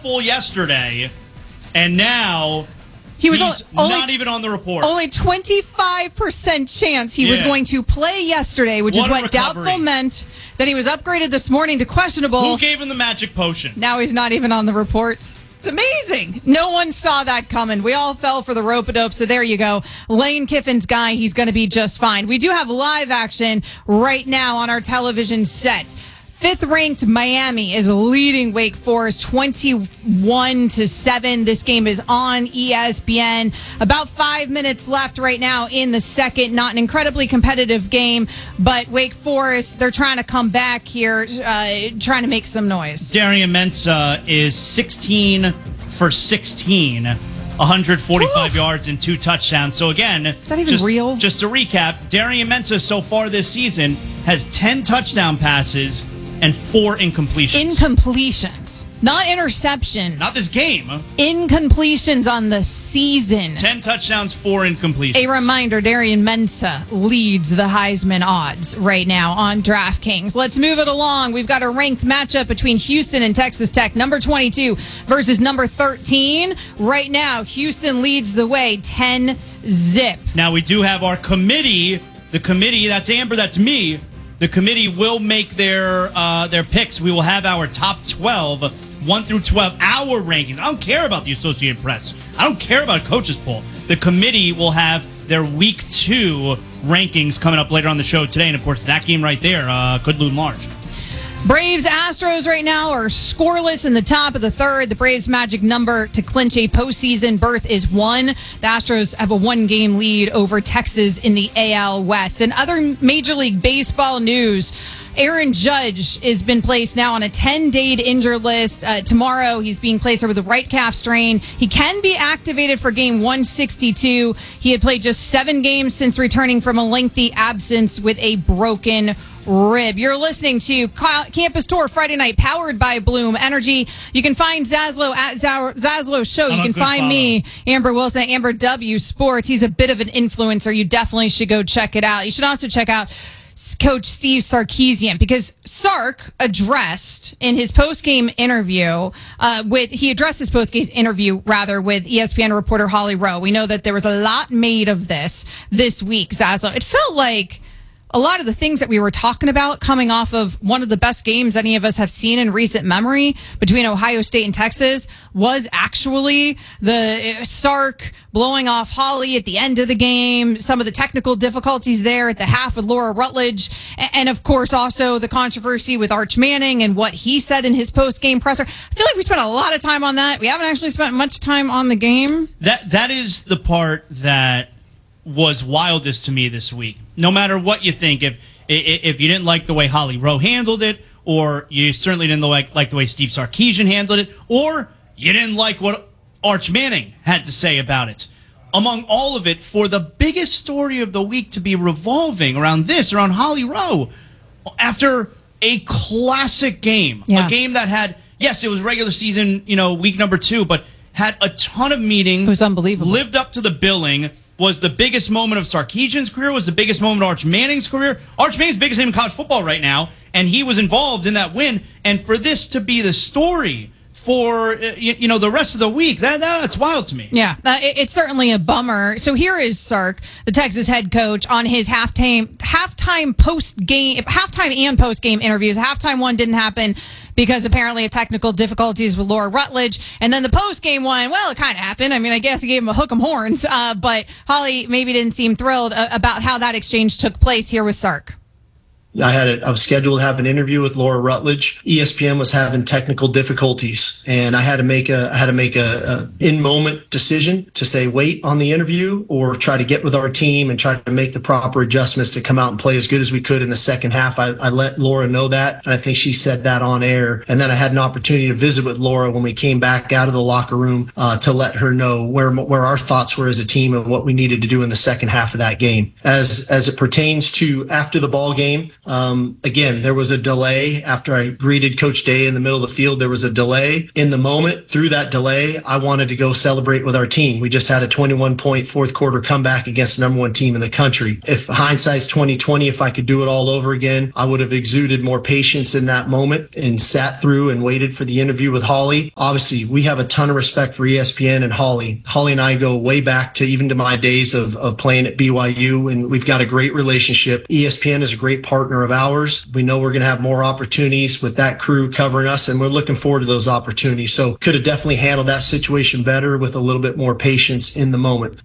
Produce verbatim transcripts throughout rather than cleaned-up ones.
hopeful yesterday, and now he was he's only, not even on the report. Only twenty-five percent chance he yeah. was going to play yesterday, which what is what doubtful meant. Then he was upgraded this morning to questionable. Who gave him the magic potion? Now he's not even on the report. It's amazing. No one saw that coming. We all fell for the rope-a-dope, so there you go. Lane Kiffin's guy, he's going to be just fine. We do have live action right now on our television set. Fifth-ranked Miami is leading Wake Forest twenty-one to seven. This game is on E S P N. About five minutes left right now in the second. Not an incredibly competitive game, but Wake Forest, they're trying to come back here, uh, trying to make some noise. Darian Mensah is sixteen for sixteen. one hundred forty-five Ooh. yards and two touchdowns. So again, is that even just, real? Just to recap, Darian Mensah so far this season has ten touchdown passes and four incompletions. Incompletions. Not interceptions. Not this game. Incompletions on the season. Ten touchdowns, four incompletions. A reminder, Darian Mensah leads the Heisman odds right now on DraftKings. Let's move it along. We've got a ranked matchup between Houston and Texas Tech. Number twenty-two versus number thirteen. Right now, Houston leads the way ten zip. Now, we do have our committee. The committee, that's Amber, that's me. The committee will make their uh, their picks. We will have our top twelve, one through twelve, our rankings. I don't care about the Associated Press. I don't care about a coach's poll. The committee will have their week two rankings coming up later on the show today. And, of course, that game right there uh, could loom large. Braves Astros right now are scoreless in the top of the third. The Braves' magic number to clinch a postseason berth is one. The Astros have a one-game lead over Texas in the A L West. And other Major League Baseball news, Aaron Judge has been placed now on a ten-day injured list. Uh, tomorrow, he's being placed with a right calf strain. He can be activated for game one sixty-two. He had played just seven games since returning from a lengthy absence with a broken rib. You're listening to Campus Tour Friday night, powered by Bloom Energy. You can find Zaslow at Zaslow Show. You can find follow. me, Amber Wilson, at Amber W Sports. He's a bit of an influencer. You definitely should go check it out. You should also check out Coach Steve Sarkisian, because Sark addressed in his post-game interview uh, with he addressed his post-game interview rather with E S P N reporter Holly Rowe. We know that there was a lot made of this this week, Zaslow. It felt like a lot of the things that we were talking about coming off of one of the best games any of us have seen in recent memory between Ohio State and Texas was actually the Sark blowing off Holly at the end of the game, some of the technical difficulties there at the half with Laura Rutledge, and of course also the controversy with Arch Manning and what he said in his post-game presser. I feel like we spent a lot of time on that. We haven't actually spent much time on the game. That That is the part that was wildest to me this week. No matter what you think, if if you didn't like the way Holly Rowe handled it, or you certainly didn't like, like the way Steve Sarkisian handled it, or you didn't like what Arch Manning had to say about it, among all of it, for the biggest story of the week to be revolving around this, around Holly Rowe, after a classic game, yeah. a game that had, yes, it was regular season, you know, week number two, but had a ton of meaning. It was unbelievable. Lived up to the billing. Was the biggest moment of Sarkisian's career, was the biggest moment of Arch Manning's career. Arch Manning's biggest name in college football right now, and he was involved in that win. And for this to be the story for uh, you, you know the rest of the week, that that's wild to me. Yeah, uh, it, it's certainly a bummer. So here is Sark, the Texas head coach, on his halftime halftime post game, halftime and post game interviews. Halftime one didn't happen because apparently of technical difficulties with Laura Rutledge, and then the post game one, well, it kind of happened. I mean, I guess he gave him a hook 'em horns, uh, but Holly maybe didn't seem thrilled uh, about how that exchange took place. Here with Sark. I had a, I was scheduled to have an interview with Laura Rutledge. E S P N was having technical difficulties, and I had to make a I had to make a, a in moment decision to say wait on the interview or try to get with our team and try to make the proper adjustments to come out and play as good as we could in the second half. I, I let Laura know that, and I think she said that on air. And then I had an opportunity to visit with Laura when we came back out of the locker room uh, to let her know where where our thoughts were as a team and what we needed to do in the second half of that game. As as it pertains to after the ball game, Um, again, there was a delay after I greeted Coach Day in the middle of the field. There was a delay in the moment. Through that delay, I wanted to go celebrate with our team. We just had a twenty-one point fourth quarter comeback against the number one team in the country. If hindsight's twenty twenty, if I could do it all over again, I would have exuded more patience in that moment and sat through and waited for the interview with Holly. Obviously, we have a ton of respect for E S P N and Holly. Holly and I go way back to even to my days of, of playing at B Y U, and we've got a great relationship. E S P N is a great partner of ours. We know we're going to have more opportunities with that crew covering us, and we're looking forward to those opportunities. So could have definitely handled that situation better with a little bit more patience in the moment.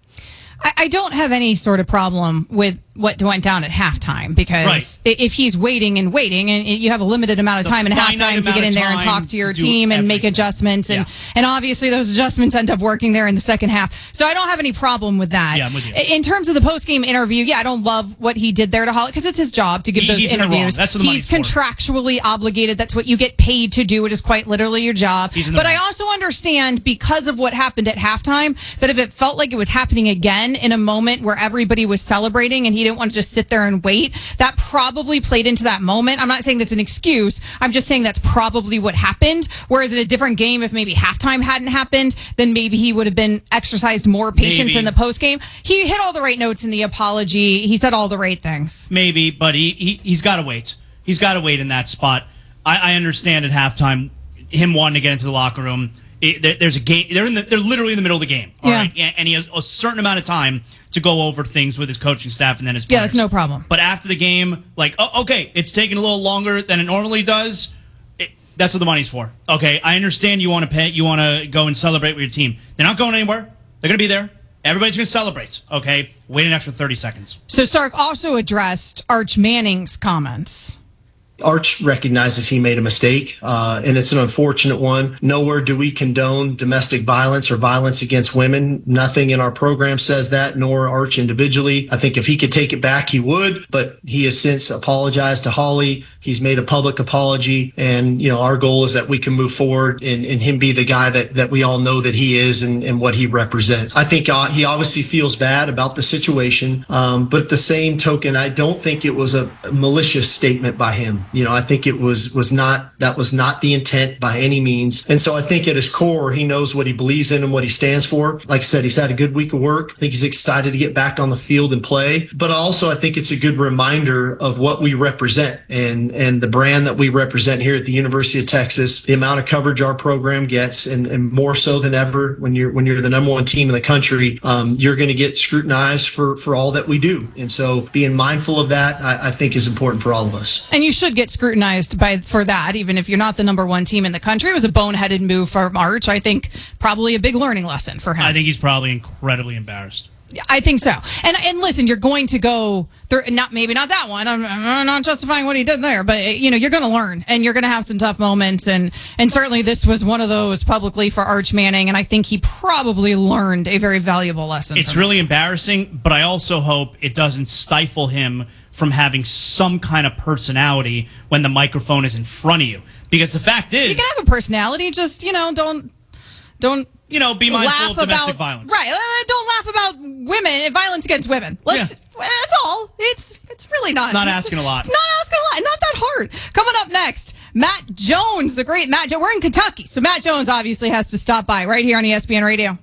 I, I don't have any sort of problem with what went down at halftime, because Right. if he's waiting and waiting, and you have a limited amount of The time in finite halftime to amount get in of there and time talk to your to do team and make everything. adjustments, and, Yeah. and obviously those adjustments end up working there in the second half. So I don't have any problem with that. Yeah, I'm with you. In terms of the post-game interview, yeah, I don't love what he did there to Holly, because it's his job to give He- those he's in the wrong. interviews. That's what the he's money's for. contractually obligated. That's what you get paid to do. It is quite literally your job. He's in the But I wrong. also understand, because of what happened at halftime, that if it felt like it was happening again in a moment where everybody was celebrating and he didn't want to just sit there and wait, that probably played into that moment. I'm not saying that's an excuse. I'm just saying that's probably what happened. Whereas in a different game, if maybe halftime hadn't happened, then maybe he would have been exercised more patience Maybe. in the post game. He hit all the right notes in the apology. He said all the right things. Maybe, but he, he, he's got to wait. He's got to wait in that spot. I, I understand at halftime him wanting to get into the locker room. It, there, there's a game. They're in the, they're literally in the middle of the game. All Yeah. right, and he has a certain amount of time to go over things with his coaching staff and then his Yeah, players. that's no problem. But after the game, like, oh, okay, it's taking a little longer than it normally does. It, that's what the money's for. Okay, I understand you want to pay. You want to go and celebrate with your team. They're not going anywhere. They're going to be there. Everybody's going to celebrate. Okay, wait an extra thirty seconds. So Sark also addressed Arch Manning's comments. Arch recognizes he made a mistake, uh, and it's an unfortunate one. Nowhere do we condone domestic violence or violence against women. Nothing in our program says that, nor Arch individually. I think if he could take it back, he would, but he has since apologized to Holly. He's made a public apology, and you know our goal is that we can move forward and, and him be the guy that, that we all know that he is and, and what he represents. I think uh, he obviously feels bad about the situation, um, but at the same token, I don't think it was a malicious statement by him. You know, I think it was was not that was not the intent by any means. And so I think at his core, he knows what he believes in and what he stands for. Like I said, he's had a good week of work. I think he's excited to get back on the field and play. But also, I think it's a good reminder of what we represent and and the brand that we represent here at the University of Texas, the amount of coverage our program gets, and, and more so than ever when you're when you're the number one team in the country, um, you're going to get scrutinized for for all that we do. And so being mindful of that, I, I think is important for all of us. And you should get scrutinized by for that, even if you're not the number one team in the country. It was a boneheaded move for Arch. I think probably a big learning lesson for him. I think he's probably incredibly embarrassed. I think so. And and listen, you're going to go there. Not maybe not that one. I'm, I'm not justifying what he did there, but you know you're going to learn, and you're going to have some tough moments, and and certainly this was one of those publicly for Arch Manning, and I think he probably learned a very valuable lesson. It's from really this. embarrassing, but I also hope it doesn't stifle him from having some kind of personality when the microphone is in front of you. Because the fact is, You can have a personality, just you know, don't don't. you know, be mindful laugh of domestic about, violence. Right. Uh, don't laugh about women, violence against women. Let's, Yeah. well, that's all. It's it's really not. Not asking a lot. It's not asking a lot. Not that hard. Coming up next, Matt Jones, the great Matt Jones. We're in Kentucky, so Matt Jones obviously has to stop by right here on E S P N Radio.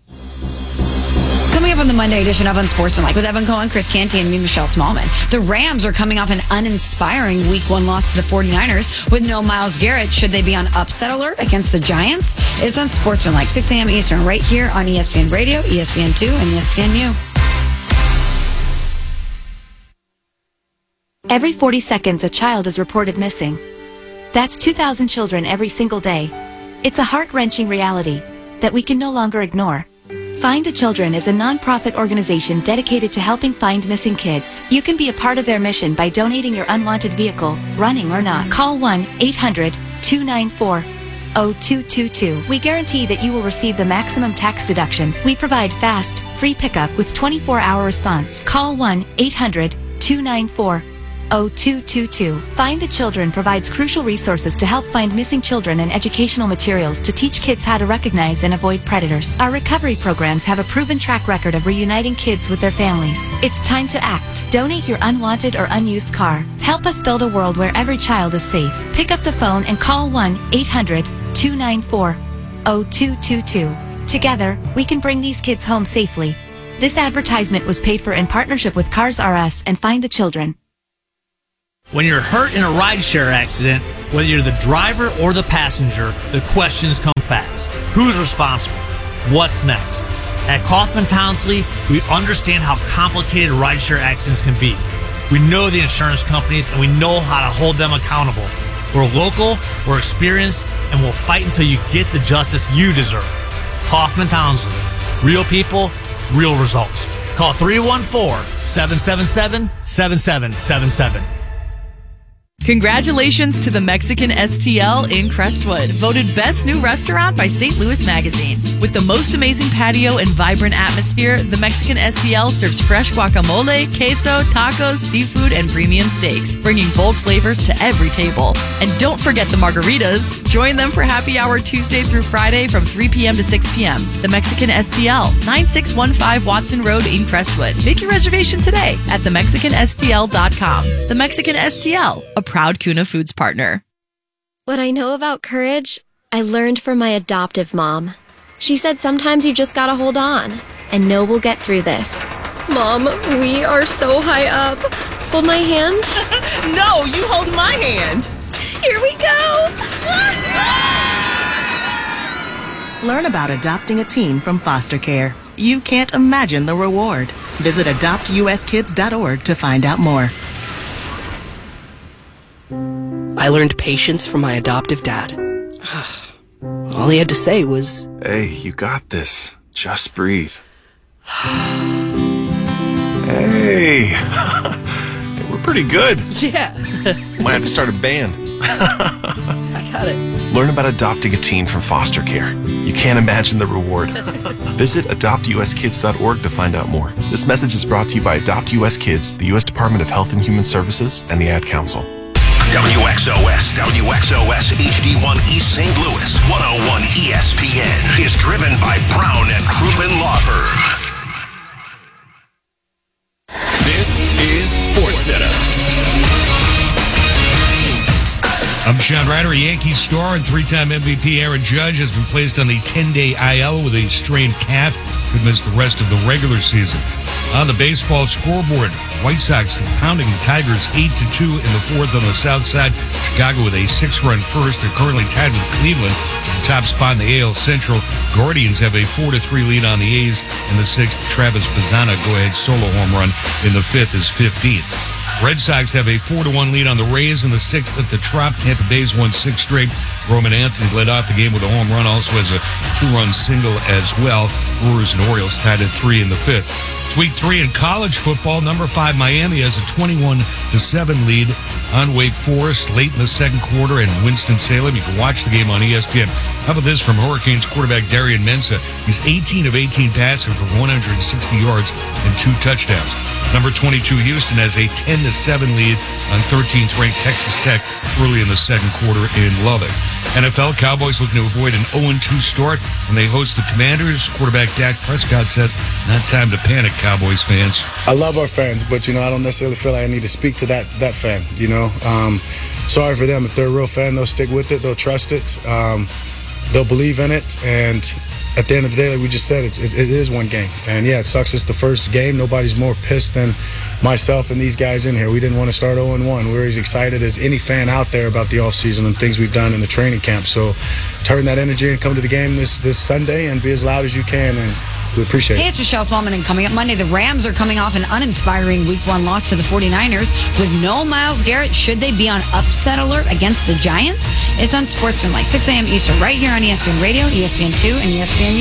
Coming up on the Monday edition of Unsportsmanlike with Evan Cohen, Chris Canty, and me, Michelle Smallman. The Rams are coming off an uninspiring week one loss to the 49ers with no Myles Garrett. Should they be on upset alert against the Giants? It's Unsportsmanlike, six a.m. Eastern, right here on E S P N Radio, E S P N two, and E S P N U. Every forty seconds, a child is reported missing. That's two thousand children every single day. It's a heart-wrenching reality that we can no longer ignore. Find the Children is a non-profit organization dedicated to helping find missing kids. You can be a part of their mission by donating your unwanted vehicle, running or not. Call one eight hundred two nine four zero two two two. We guarantee that you will receive the maximum tax deduction. We provide fast, free pickup with twenty-four hour response. Call one eight hundred two nine four oh two two two. Find the Children provides crucial resources to help find missing children and educational materials to teach kids how to recognize and avoid predators. Our recovery programs have a proven track record of reuniting kids with their families. It's time to act. Donate your unwanted or unused car. Help us build a world where every child is safe. Pick up the phone and call one eight hundred two nine four oh two two two. Together, we can bring these kids home safely. This advertisement was paid for in partnership with Cars R Us and Find the Children. When you're hurt in a rideshare accident, whether you're the driver or the passenger, the questions come fast. Who's responsible? What's next? At Kaufman Townsley, we understand how complicated rideshare accidents can be. We know the insurance companies and we know how to hold them accountable. We're local, we're experienced, and we'll fight until you get the justice you deserve. Kaufman Townsley. Real people, real results. Call three one four, seven seven seven, seven seven seven seven. Congratulations to the Mexican S T L in Crestwood, voted Best New Restaurant by Saint Louis Magazine. With the most amazing patio and vibrant atmosphere, the Mexican S T L serves fresh guacamole, queso, tacos, seafood, and premium steaks, bringing bold flavors to every table. And don't forget the margaritas. Join them for happy hour Tuesday through Friday from three p.m. to six p.m. The Mexican S T L, nine six one five Watson Road in Crestwood. Make your reservation today at the mexican s t l dot com. The Mexican S T L, a proud Kuna Foods partner. What I know about courage, I learned from my adoptive mom. She said sometimes you just gotta hold on and know we'll get through this. Mom, we are so high up. Hold my hand. No, you hold my hand. Here we go. Learn about adopting a teen from foster care. You can't imagine the reward. Visit adopt u s kids dot org to find out more. I learned patience from my adoptive dad. All he had to say was, "Hey, you got this. Just breathe." Hey, hey, we're pretty good. Yeah. Might have to start a band. I got it. Learn about adopting a teen from foster care. You can't imagine the reward. Visit adopt u s kids dot org to find out more. This message is brought to you by Adopt U S Kids, the U S Department of Health and Human Services, and the Ad Council. W X O S, W X O S H D one East Saint Louis, one oh one E S P N is driven by Brown and Crouppen Law Firm. This is SportsCenter. I'm Sean Ryder. Yankee star and three-time M V P Aaron Judge has been placed on the ten-day I L with a strained calf. Could miss the rest of the regular season. On the baseball scoreboard, White Sox pounding the Tigers eight to two in the fourth on the south side. Chicago with a six-run first. They're currently tied with Cleveland. The top spot in the A L Central. Guardians have a four to three lead on the A's. In the sixth, Travis Bazzana go-ahead solo home run. In the fifth is fifteenth. Red Sox have a four to one lead on the Rays in the sixth at the Trop. Tampa Bay's won six straight. Roman Anthony led off the game with a home run, also has a two-run single as well. Brewers and Orioles tied at three in the fifth. It's week three in college football. Number five Miami has a twenty-one to seven lead on Wake Forest late in the second quarter in Winston-Salem. You can watch the game on E S P N. How about this from Hurricanes quarterback Darian Mensah? He's eighteen of eighteen passing for one hundred sixty yards and two touchdowns. Number twenty-two Houston has a ten to seven lead on thirteenth ranked Texas Tech early in the second quarter in Lubbock. N F L Cowboys looking to avoid an oh and two start when they host the Commanders. Quarterback Dak Prescott says, not time to panic, Cowboys fans. I love our fans, but, you know, I don't necessarily feel like I need to speak to that that fan, you know. Um, sorry for them. If they're a real fan, they'll stick with it. They'll trust it. Um, they'll believe in it. And at the end of the day, like we just said, it's, it, it is one game. And, yeah, it sucks it's the first game. Nobody's more pissed than myself and these guys in here. We didn't want to start oh and one. We're as excited as any fan out there about the offseason and things we've done in the training camp. So turn that energy and come to the game this, this Sunday and be as loud as you can. And we appreciate Hey, it. it's Michelle Smallman, and coming up Monday, the Rams are coming off an uninspiring week one loss to the forty-niners with no Myles Garrett. Should they be on upset alert against the Giants? It's on SportsCenter, like six a.m. Eastern, right here on E S P N Radio, E S P N two, and E S P N U.